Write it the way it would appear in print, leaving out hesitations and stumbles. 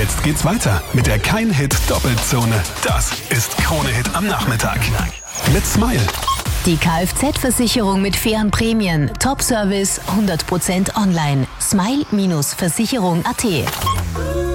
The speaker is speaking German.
Jetzt geht's weiter mit der Kein-Hit-Doppelzone. Das ist Krone-Hit am Nachmittag. Mit Smile. Die Kfz-Versicherung mit fairen Prämien. Top-Service, 100% online. Smile-Versicherung.at